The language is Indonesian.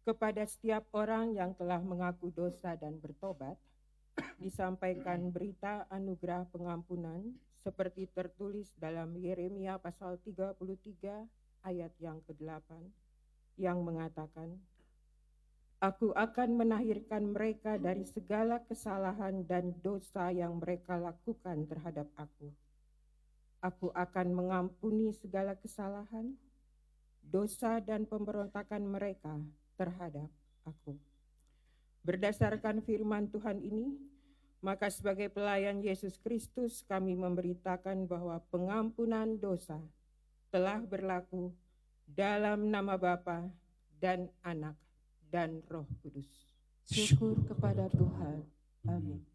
Kepada setiap orang yang telah mengaku dosa dan bertobat, disampaikan berita anugerah pengampunan seperti tertulis dalam Yeremia pasal 33 ayat yang ke-8 yang mengatakan, Aku akan menahirkan mereka dari segala kesalahan dan dosa yang mereka lakukan terhadap aku. Aku akan mengampuni segala kesalahan, dosa dan pemberontakan mereka terhadap aku. Berdasarkan firman Tuhan ini, maka sebagai pelayan Yesus Kristus kami memberitakan bahwa pengampunan dosa telah berlaku dalam nama Bapa dan Anak dan Roh Kudus. Syukur kepada Tuhan. Amin.